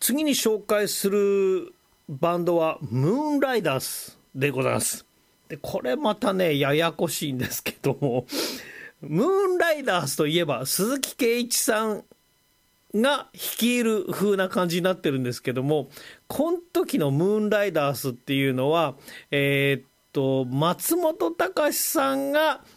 次に紹介するバンドはムーンライダースでございます。でこれまたねややこしいんですけども、ムーンライダースといえば鈴木圭一さんが率いる風な感じになってるんですけども、この時のムーンライダースっていうのは松本隆さんが